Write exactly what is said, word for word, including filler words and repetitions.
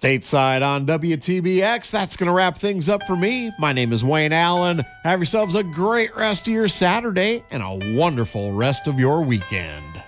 Stateside on W T B X. That's going to wrap things up for me. My name is Wayne Allen. Have yourselves a great rest of your Saturday and a wonderful rest of your weekend.